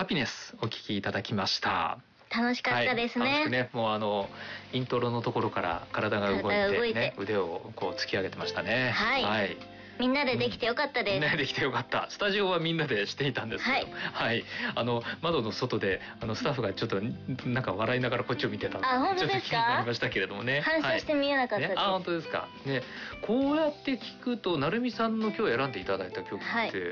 ハピネスお聞きいただきました。 楽しかったですね。 楽しくね、もうイントロのところから体が動いてね、腕をこう突き上げてましたね。 はい。みんなでできてよかったです。 みんなでできてよかった。スタジオはみんなでしていたんですけど、はい。窓の外でスタッフがちょっとなんか笑いながらこっちを見てたので、 本当ですか？ ちょっと気になりましたけれどもね。 反射して見えなかったです。 本当ですか。ね、こうやって聞くと成美さんの今日選んでいただいた曲って、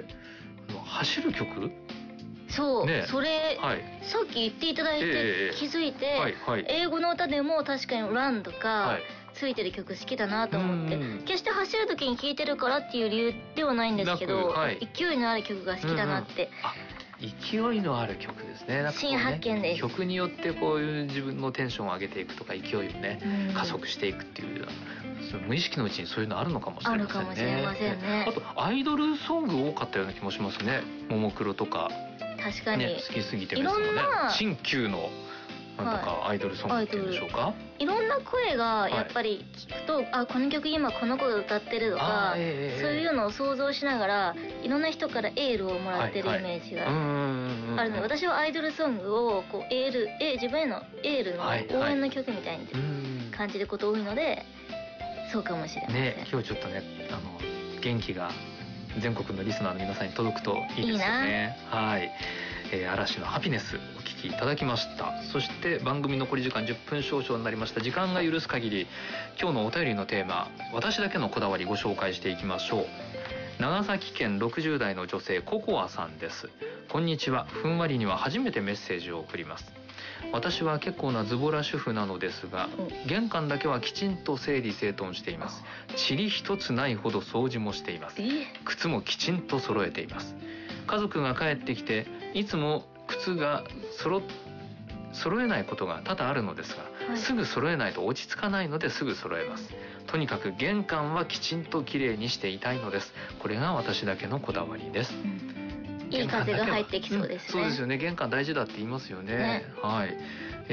走る曲？ そう、それ、さっき言っていただいて気づいて、英語の歌でも確かにランとかついてる曲好きだなと思って、決して走る時に聴いてるからっていう理由ではないんですけど、勢いのある曲が好きだなって。 勢いのある曲ですね。 新発見です。 曲によってこういう自分のテンションを上げていくとか、勢いをね加速していくっていう、無意識のうちにそういうのあるのかもしれませんね。 あるかもしれませんね。 あとアイドルソング多かったような気もしますね。ももクロとか。 確かに、 好きすぎてですもんね。新旧のなんかアイドルソングっていうんでしょうか。 いろんな声がやっぱり聞くと、この曲今この子が歌ってるとか、そういうのを想像しながらいろんな人からエールをもらってるイメージがあるので、私はアイドルソングをこう自分へのエールの応援の曲みたいに感じること多いので、そうかもしれませんね。 今日ちょっとね元気が全国のリスナーの皆さんに届くといいですよね。はい、嵐のハピネスお聞きいただきました。そして番組残り時間10分少々になりました。時間が許す限り今日のお便りのテーマ、私だけのこだわりご紹介していきましょう。長崎県60代の女性ココアさんです。こんにちは。ふんわりには初めてメッセージを送ります。私は結構なズボラ主婦なのですが、玄関だけはきちんと整理整頓しています。塵一つないほど掃除もしています。靴もきちんと揃えています。家族が帰ってきていつも靴が揃えないことが多々あるのですが、すぐ揃えないと落ち着かないのですぐ揃えます。とにかく玄関はきちんときれいにしていたいのです。これが私だけのこだわりです。 いい風が入ってきそうですね。 そうですよね。玄関大事だって言いますよね。はい。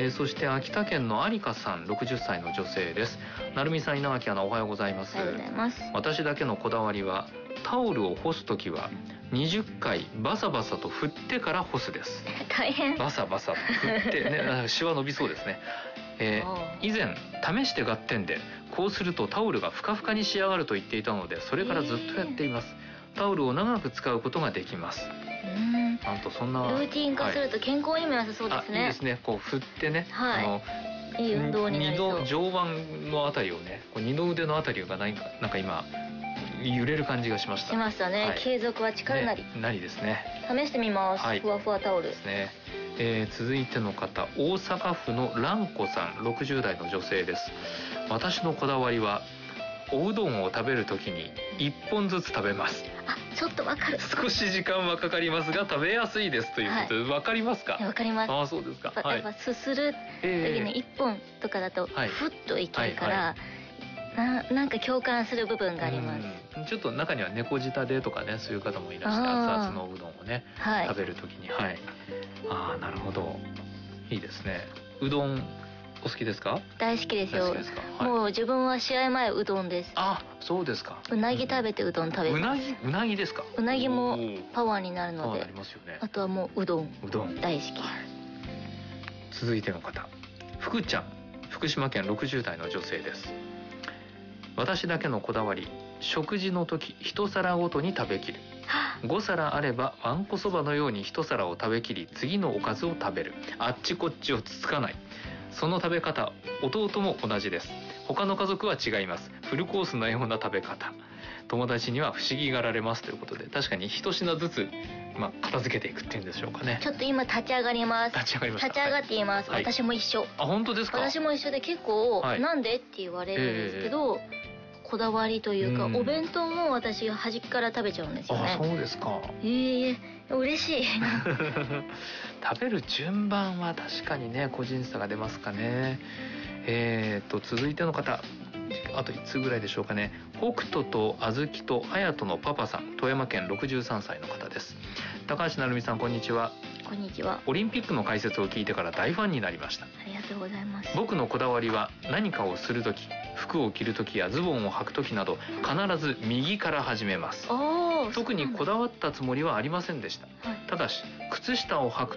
そして秋田県の有香さん、60歳の女性です。成美さん、稲垣アナ、おはようございます。 おはようございます。 私だけのこだわりは、タオルを干すときは20回バサバサと振ってから干すです。 大変。 バサバサと振ってね、シワ伸びそうですね。以前試して合点で、こうするとタオルがふかふかに仕上がると言っていたので、それからずっとやっています。タオルを長く使うことができます。なんとそんなルーティン化すると健康にも良さそうですね。 いいですね。こう振ってね、 いい運動になりそう。 二の上腕のあたりをね、二の腕のあたりがなんか今揺れる感じがしました。 しましたね。継続は力なり。 なりですね。 試してみます。ふわふわタオルですね。続いての方、大阪府の蘭子さん、60代の女性です。私のこだわりは、おうどんを食べるときに1本ずつ食べます。 ちょっとわかる。 少し時間はかかりますが食べやすいですということで、わかりますか？ わかります。 そうですか。 やっぱすする時に1本とかだとふっといけるから、なんか共感する部分があります。 ちょっと中には猫舌でとかね、そういう方もいらして熱々のおうどんをね、食べるときに、なるほど、いいですね。うどんお好きですか？ 大好きですよ。もう自分は試合前うどんです。 そうですか。 うなぎ食べてうどん食べます。 うなぎですか？ うなぎもパワーになるので。あとはもううどん大好き。 続いての方、福ちゃん、福島県60代の女性です。私だけのこだわり、食事の時一皿ごとに食べきる。5皿あればわんこそばのように一皿を食べきり、次のおかずを食べる。あっちこっちをつつかない。その食べ方、弟も同じです。他の家族は違います。フルコースのような食べ方。友達には不思議がられますということで、確かに一品ずつ、片付けていくっていうんでしょうかね。 ちょっと今立ち上がります。立ち上がっています。私も一緒。 本当ですか？ 私も一緒で結構、なんでって言われるんですけど、こだわりというか、お弁当も私端から食べちゃうんですよね。 そうですか。 嬉しい。 食べる順番は確かにね、個人差が出ますかね。続いての方、あと1通ぐらいでしょうかね。北斗と小豆と隼人のパパさん、富山県63歳の方です。高橋成美さん、こんにちは。 こんにちは。 オリンピックの解説を聞いてから大ファンになりました。 ありがとうございます。 僕のこだわりは、何かをするとき、服を着るときやズボンを履くときなど必ず右から始めます。特にこだわったつもりはありませんでした。ただし靴下を履く